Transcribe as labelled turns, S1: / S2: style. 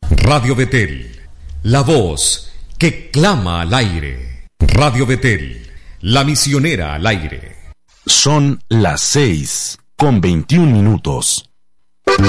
S1: Radio Betel, la voz que clama al aire. Radio Betel, la misionera al aire.
S2: Son las 6:21.